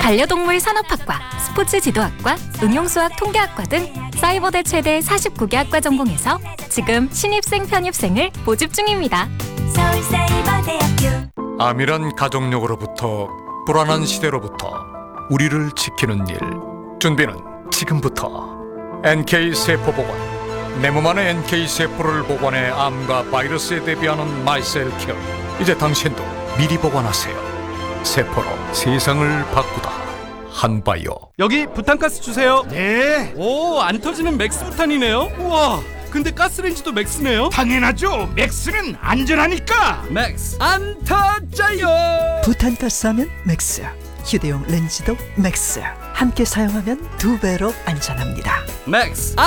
반려동물 산업학과, 스포츠 지도학과, 응용수학 통계학과 등 사이버대 최대 49개 학과 전공에서 지금 신입생 편입생을 모집 중입니다. 서울사이버대학교. 암이란 가족력으로부터 불안한 시대로부터 우리를 지키는 일. 준비는 지금부터. NK세포보건, 내 몸 안의 NK세포를 복원해 암과 바이러스에 대비하는 마이셀 케어. 이제 당신도 미리 복원하세요. 세포로 세상을 바꾸다. 한바이오. 여기 부탄가스 주세요. 네, 오, 안 터지는 맥스 부탄이네요. 우와, 근데 가스레인지도 맥스네요. 당연하죠. 맥스는 안전하니까. 맥스 안 터져요. 부탄가스하면 맥스, 휴대용 렌즈도 맥스. 함께 사용하면 2배로 안전합니다. 맥스